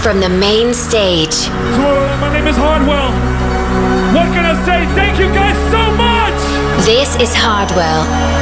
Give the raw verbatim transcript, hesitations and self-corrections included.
from the main stage. So, uh, my name is Hardwell. What can I say? Thank you guys so much! This is Hardwell.